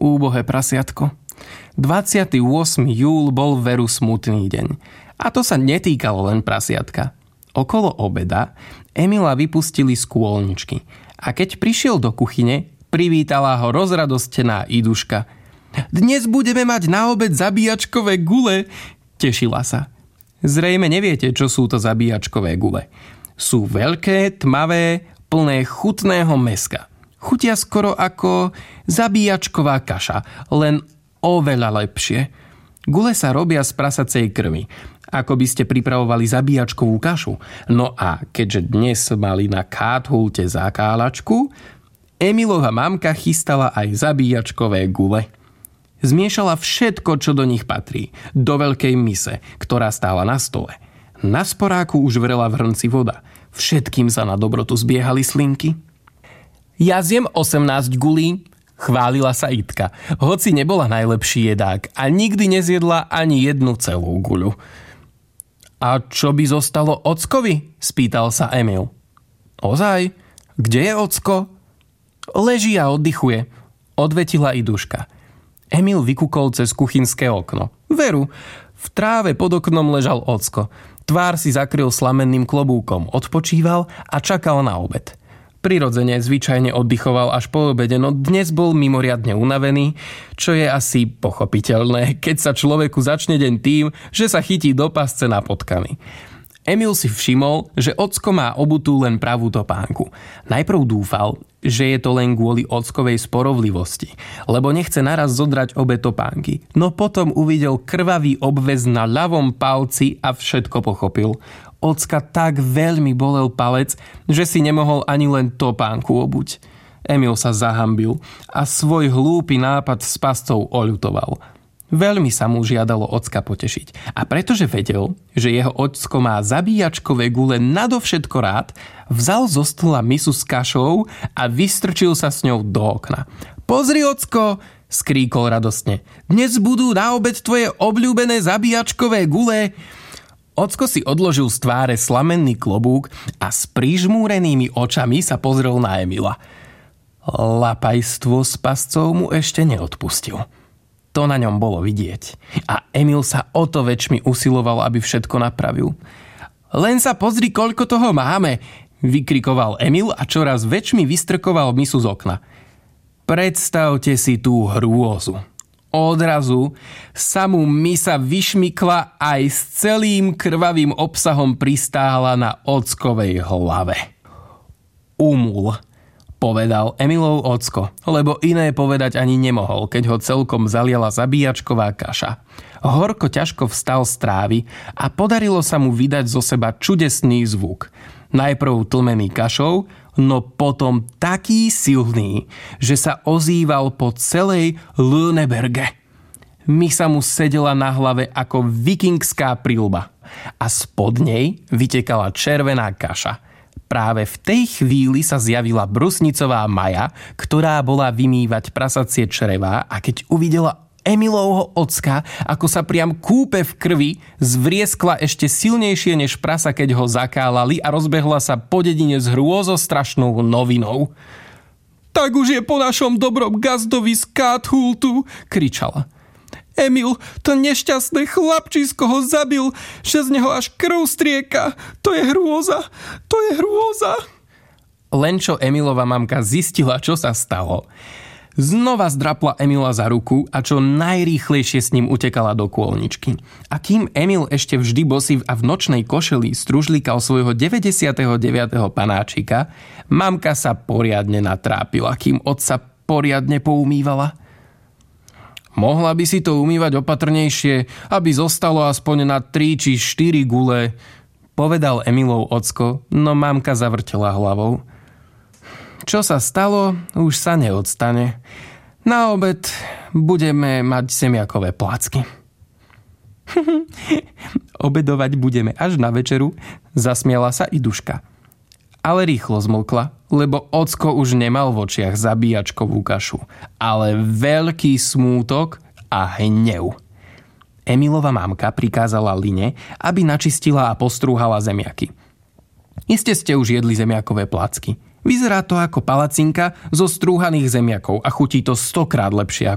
Úbohé prasiatko. 28. júl bol veru smutný deň. A to sa netýkalo len prasiatka. Okolo obeda Emila vypustili z kôlničky. A keď prišiel do kuchyne, privítala ho rozradostená Iduška. Dnes budeme mať na obed zabíjačkové gule, tešila sa. Zrejme neviete, čo sú to zabíjačkové gule. Sú veľké, tmavé, plné chutného mäska. Chutia skoro ako zabíjačková kaša, len oveľa lepšie. Gule sa robia z prasacej krvi, ako by ste pripravovali zabíjačkovú kašu. No a keďže dnes mali na káthulte zakálačku, Emilova mamka chystala aj zabíjačkové gule. Zmiešala všetko, čo do nich patrí, do veľkej mise, ktorá stála na stole. Na sporáku už vrela v hrnci voda. Všetkým sa na dobrotu zbiehali slinky. Ja zjem 18 gulí, chválila sa Itka, hoci nebola najlepší jedák a nikdy nezjedla ani jednu celú guľu. A čo by zostalo ockovi? Spýtal sa Emil. Ozaj? Kde je ocko? Leží a oddychuje, odvetila Iduška. Emil vykúkol cez kuchynské okno. Veru, v tráve pod oknom ležal ocko. Tvár si zakryl slamenným klobúkom, odpočíval a čakal na obed. Prirodzene zvyčajne oddychoval až po obede, no dnes bol mimoriadne unavený, čo je asi pochopiteľné, keď sa človeku začne deň tým, že sa chytí do pasce na potkany. Emil si všimol, že ocko má obutú len pravú topánku. Najprv dúfal, že je to len kvôli ockovej sporovlivosti, lebo nechce naraz zodrať obe topánky. No potom uvidel krvavý obväz na ľavom palci a všetko pochopil. Ocka tak veľmi bolel palec, že si nemohol ani len topánku obuť. Emil sa zahanbil a svoj hlúpy nápad s pascou oľutoval. Veľmi sa mu žiadalo ocka potešiť. A pretože vedel, že jeho ocko má zabíjačkové gule nadovšetko rád, vzal zo stola misu s kašou a vystrčil sa s ňou do okna. Pozri, ocko, skríkol radostne. Dnes budú na obed tvoje obľúbené zabíjačkové gule. Ocko si odložil z tváre slamenný klobúk a s prižmúrenými očami sa pozrel na Emila. Lapajstvo s pascou mu ešte neodpustil. To na ňom bolo vidieť. A Emil sa o to väčšmi usiloval, aby všetko napravil. Len sa pozri, koľko toho máme, vykrikoval Emil a čoraz väčšmi vystrkoval misu z okna. Predstavte si tú hrôzu. Odrazu sa mu misa vyšmykla aj s celým krvavým obsahom pristála na ockovej hlave. Umul, povedal Emilov ocko, lebo iné povedať ani nemohol, keď ho celkom zaliala zabíjačková kaša. Horko ťažko vstal z trávy a podarilo sa mu vydať zo seba čudesný zvuk. Najprv tlmený kašou, no potom taký silný, že sa ozýval po celej Lüneberge. Misa mu sedela na hlave ako vikingská prilba a spod nej vytekala červená kaša. Práve v tej chvíli sa zjavila brusnicová Maja, ktorá bola vymývať prasacie črevá a keď uvidela Emilovho ocka, ako sa priam kúpe v krvi, zvrieskla ešte silnejšie než prasa, keď ho zakálali a rozbehla sa po dedine s hrôzostrašnou novinou. Tak už je po našom dobrom gazdovi z Kátthultu, kričala. Emil, to nešťastné chlapčisko ho zabil, že z neho až krv strieka. To je hrôza, to je hrôza. Len čo Emilova mamka zistila, čo sa stalo, znova zdrapla Emila za ruku a čo najrýchlejšie s ním utekala do kôlničky. A kým Emil ešte vždy bosý a v nočnej košeli stružlíkal svojho 99. panáčika, mamka sa poriadne natrápila, kým otca poriadne poumývala. Mohla by si to umývať opatrnejšie, aby zostalo aspoň na 3 či 4 gule, povedal Emilov ocko, no mamka zavrtela hlavou. Čo sa stalo, už sa neodstane. Na obed budeme mať semiakové placky. Obedovať budeme až na večeru, zasmiala sa Iduška. Ale rýchlo zmlkla, lebo ocko už nemal v očiach zabíjačkovú kašu, ale veľký smútok a hnev. Emilova mamka prikázala Line, aby načistila a postrúhala zemiaky. Iste ste už jedli zemiakové placky. Vyzerá to ako palacinka zo strúhaných zemiakov a chutí to 100-krát lepšie